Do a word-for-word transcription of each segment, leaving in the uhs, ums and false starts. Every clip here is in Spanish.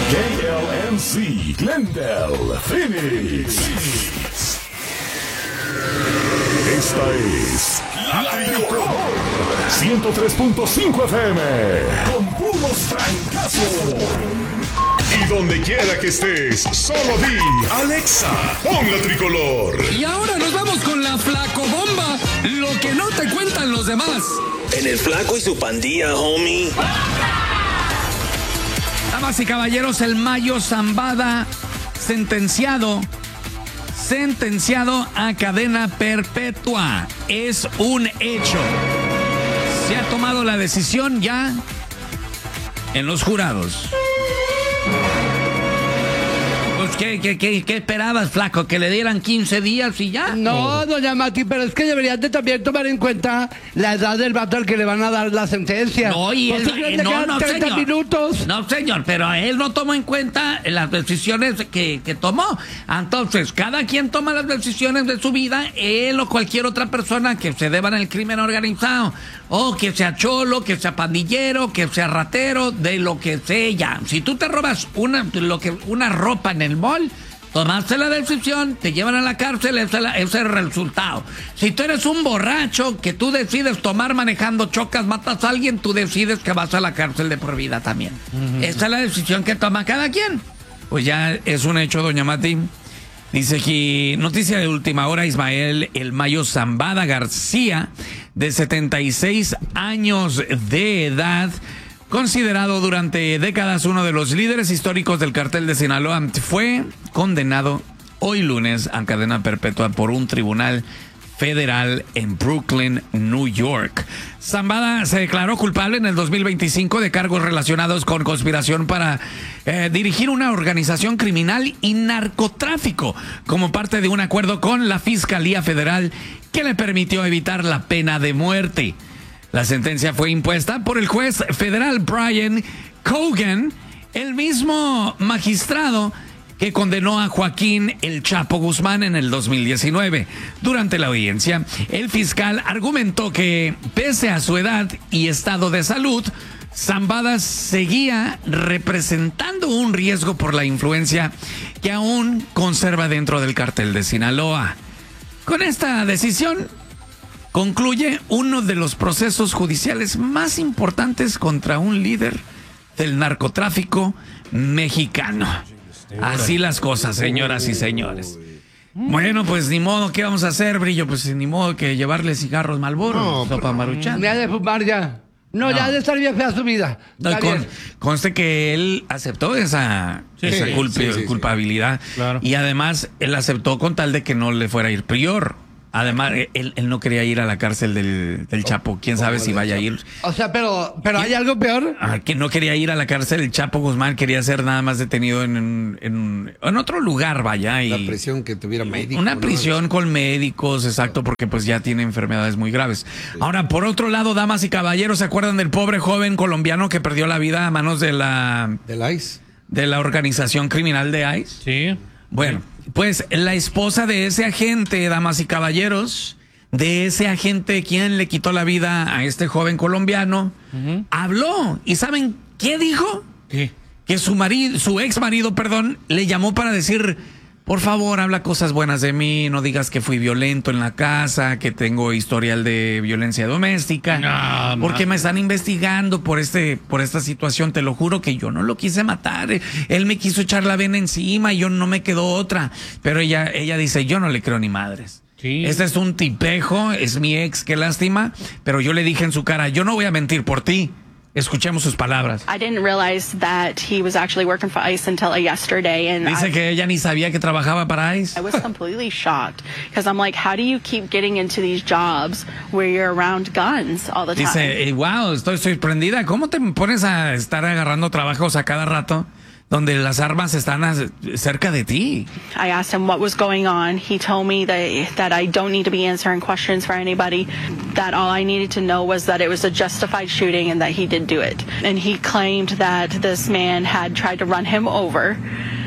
K L M C, Glendale, Phoenix. Esta es La Tricolor ciento tres punto cinco F M con puros francazos. Y donde quiera que estés, solo di Alexa, pon La Tricolor. Y ahora nos vamos con la Flacobomba, lo que no te cuentan los demás. En el Flaco y su pandilla, homie. Damas y caballeros, el Mayo Zambada sentenciado, sentenciado a cadena perpetua. Es un hecho. Se ha tomado la decisión ya en los jurados. Pues, ¿qué, qué, qué, qué esperabas, Flaco? ¿Que le dieran quince días y ya? No, doña Mati, pero es que deberían de también tomar en cuenta la edad del vato al que le van a dar la sentencia. No, y él, eh, no, no, no, treinta señor. minutos. No, señor, pero él no tomó en cuenta las decisiones que, que tomó. Entonces, cada quien toma las decisiones de su vida, él o cualquier otra persona que se deba en el crimen organizado, o que sea cholo, que sea pandillero, que sea ratero, de lo que sea. Si tú te robas una, lo que, una ropa en el mall, tomaste la decisión, te llevan a la cárcel, ese es, la, ese es el resultado. Si tú eres un borracho que tú decides tomar manejando, chocas, matas a alguien, tú decides que vas a la cárcel de por vida también. Uh-huh. Esa es la decisión que toma cada quien. Pues ya es un hecho, doña Mati. Dice que noticia de última hora, Ismael El Mayo Zambada García, de setenta y seis años de edad, considerado durante décadas uno de los líderes históricos del cartel de Sinaloa, fue condenado hoy lunes a cadena perpetua por un tribunal federal en Brooklyn, New York. Zambada se declaró culpable en el dos mil veinticinco de cargos relacionados con conspiración para eh, dirigir una organización criminal y narcotráfico como parte de un acuerdo con la Fiscalía Federal que le permitió evitar la pena de muerte. La sentencia fue impuesta por el juez federal Brian Cogan, el mismo magistrado que condenó a Joaquín El Chapo Guzmán en el dos mil diecinueve. Durante la audiencia, el fiscal argumentó que, pese a su edad y estado de salud, Zambada seguía representando un riesgo por la influencia que aún conserva dentro del cartel de Sinaloa. Con esta decisión, concluye uno de los procesos judiciales más importantes contra un líder del narcotráfico mexicano. Así las cosas, señoras y señores. Bueno, pues ni modo, ¿qué vamos a hacer, Brillo? Pues ni modo que llevarle cigarros Marlboro, no, sopa Maruchan. Ya de fumar ya. No, no, ya de estar bien fea su vida. No, con, conste que él aceptó esa, sí, esa sí, culp sí, sí, culpabilidad. Sí. Claro. Y además, él aceptó con tal de que no le fuera a ir peor. Además, él, él no quería ir a la cárcel del, del Chapo. ¿Quién sabe si vaya a ir? O sea, pero, pero ¿hay algo peor? Ah, que no quería ir a la cárcel del Chapo Guzmán. Quería ser nada más detenido en, en, en, en otro lugar, vaya. Y la prisión que tuviera médicos. Una prisión, ¿no?, con médicos, exacto, porque pues ya tiene enfermedades muy graves. Sí. Ahora, por otro lado, damas y caballeros, ¿se acuerdan del pobre joven colombiano que perdió la vida a manos de la... del ICE? De la organización criminal de ICE. Sí. Bueno, pues la esposa de ese agente, damas y caballeros, de ese agente quien le quitó la vida a este joven colombiano, uh-huh, habló. ¿Y saben qué dijo? ¿Qué? Que su marido, su ex marido, perdón, le llamó para decir: por favor, habla cosas buenas de mí, no digas que fui violento en la casa, que tengo historial de violencia doméstica, no, porque me están investigando por este, por esta situación. Te lo juro que yo no lo quise matar. Él me quiso echar la vena encima y yo no me quedó otra. Pero ella, ella dice: yo no le creo ni madres. Sí. Este es un tipejo, es mi ex, qué lástima. Pero yo le dije en su cara: yo no voy a mentir por ti. Escuchemos sus palabras. I didn't realize that he was actually working for ICE until yesterday, and dice I, que ella ni sabía que trabajaba para ICE. I was completely shocked because I'm like, how do you keep getting into these jobs where you're around guns all the time? Dice, wow, estoy sorprendida. ¿Cómo te pones a estar agarrando trabajos a cada rato donde las armas están a, cerca de ti? I asked him what was going on. He told me that that I don't need to be answering questions for anybody, that all I needed to know was that it was a justified shooting and that he did do it. And he claimed that this man had tried to run him over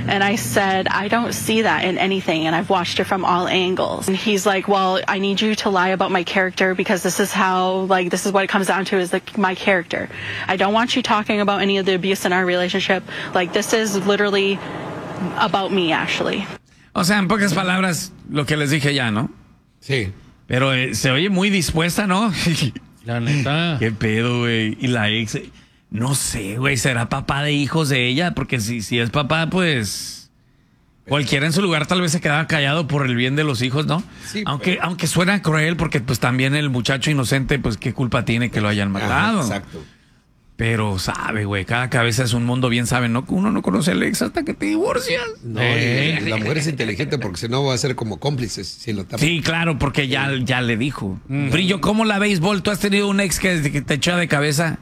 And I said, I don't see that in anything, and I've watched it from all angles. And he's like, well, I need you to lie about my character because this is how, like, this is what it comes down to is the, my character. I don't want you talking about any of the abuse in our relationship. Like, this is literally about me, actually. O sea, en pocas palabras, lo que les dije ya, ¿no? Sí. Pero eh, se oye muy dispuesta, ¿no? La neta. Qué pedo, güey. Y la ex, no sé, güey, ¿será papá de hijos de ella? Porque si, si es papá, pues cualquiera en su lugar tal vez se quedaba callado por el bien de los hijos, ¿no? Sí, aunque, pero... aunque suena cruel, porque pues también el muchacho inocente, pues qué culpa tiene que lo hayan matado. Ajá, exacto. Pero sabe, güey, cada cabeza es un mundo, bien saben, ¿no? Uno no conoce al ex hasta que te divorcias. No, eh. y la mujer es inteligente porque si no va a ser como cómplices si lo tapa. Sí, claro, porque ya, ya le dijo. Mm. Brillo, ¿cómo la béisbol? ¿Tú has tenido un ex que, que te echó de cabeza?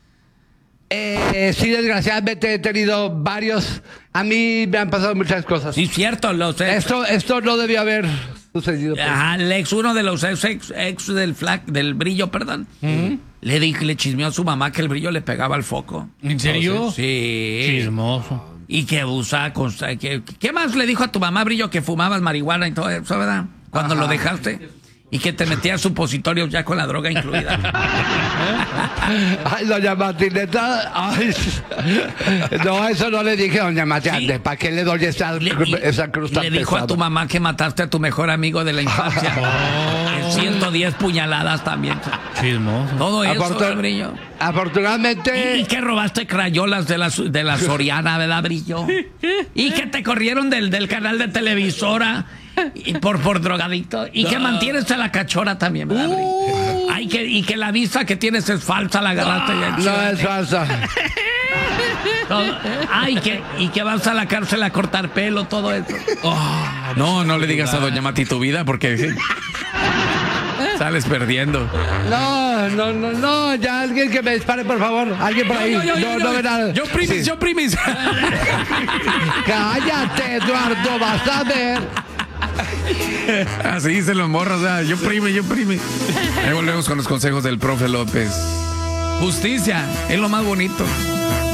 Eh, sí, desgraciadamente he tenido varios. A mí me han pasado muchas cosas. Sí, cierto, los ex. Esto, esto no debió haber sucedido. Pues. Ajá, el ex, uno de los ex, ex, ex del flac, del Brillo, perdón. Uh-huh. Le dije, le chismeó a su mamá que el Brillo le pegaba al foco. ¿En serio? Entonces, sí. Chismoso. Y que abusaba con... Que, ¿Qué más le dijo a tu mamá, Brillo, que fumabas marihuana y todo eso, verdad? Cuando Ajá. lo dejaste. Y que te metías supositorios ya con la droga incluida. Ay, doña Martineta. Ay. No, eso no le dije a doña Martineta. ¿Sí? ¿Para qué le doy esa, le, esa cruz tan Le dijo pesada? A tu mamá que mataste a tu mejor amigo de la infancia. Oh. ciento diez puñaladas también. Chismoso. Todo eso, Afortun Brillo. Afortunadamente. Y, y que robaste crayolas de la, de la Soriana, ¿verdad, Brillo? Y que te corrieron del, del canal de televisora. Y por, por drogadicto. Y no. que mantienes a la cachora también, ¿verdad? Uh. Ay, que, y que la visa que tienes es falsa, la agarraste no, ya. No es falsa. Todo. Ay, que, y que vas a la cárcel a cortar pelo, todo eso. Oh, no, no le digas a doña Mati tu vida porque sales perdiendo. No, no, no, no, ya alguien que me dispare, por favor. Alguien por ahí. Yo, yo, yo, no, yo, no ve nada. Yo primis, sí. yo primis. Cállate, Eduardo, vas a ver. Así dicen los morros, ¿verdad? Yo prime, yo prime. Ahí volvemos con los consejos del profe López. Justicia, es lo más bonito.